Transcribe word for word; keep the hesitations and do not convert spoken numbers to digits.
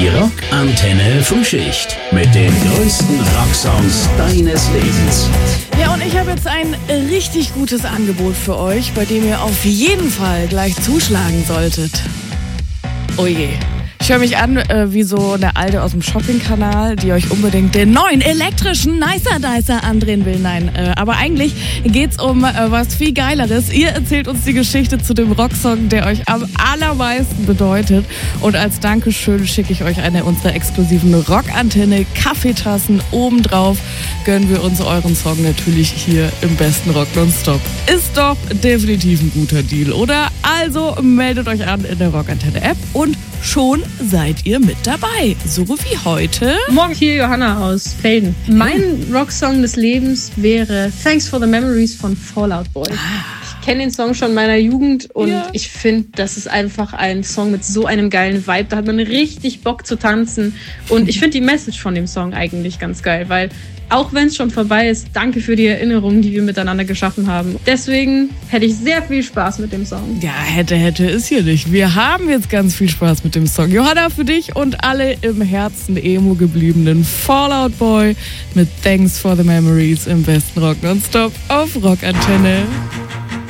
Die Rockantenne Frühschicht mit den größten Rocksongs deines Lebens. Ja, und ich habe jetzt ein richtig gutes Angebot für euch, bei dem ihr auf jeden Fall gleich zuschlagen solltet. Oh je. Ich höre mich an äh, wie so eine Alte aus dem Shopping-Kanal, die euch unbedingt den neuen elektrischen Nicer Dicer andrehen will. Nein, äh, aber eigentlich geht's um äh, was viel Geileres. Ihr erzählt uns die Geschichte zu dem Rocksong, der euch am allermeisten bedeutet. Und als Dankeschön schicke ich euch eine unserer exklusiven Rockantenne Kaffeetassen. Obendrauf gönnen wir uns euren Song natürlich hier im besten Rock nonstop. Ist doch definitiv ein guter Deal, oder? Also meldet euch an in der Rockantenne-App und schon seid ihr mit dabei. So wie heute. Morgen hier Johanna aus Felden. Mein Rocksong des Lebens wäre Thanks for the Memories von Fall Out Boy. Ich kenne den Song schon meiner Jugend und ja. ich finde, das ist einfach ein Song mit so einem geilen Vibe. Da hat man richtig Bock zu tanzen. Und ich finde die Message von dem Song eigentlich ganz geil, weil auch wenn es schon vorbei ist, danke für die Erinnerungen, die wir miteinander geschaffen haben. Deswegen hätte ich sehr viel Spaß mit dem Song. Ja, hätte, hätte ist hier nicht. Wir haben jetzt ganz viel Spaß mit dem Song. Johanna, für dich und alle im Herzen Emo gebliebenen Fall Out Boy mit Thanks for the Memories im besten Rock nonstop auf Rockantenne.